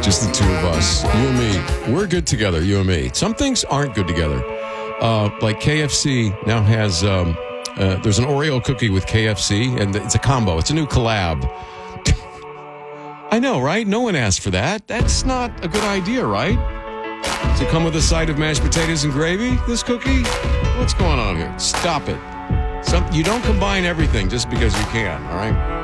Just the two of us. You and me. We're good together, you and me. Some things aren't good together. Like KFC now has, there's an Oreo cookie with KFC, and it's a combo. It's a new collab. I know, right? No one asked for that. That's not a good idea, right? Does it come with a side of mashed potatoes and gravy, this cookie? What's going on here? Stop it. You don't combine everything just because you can, all right?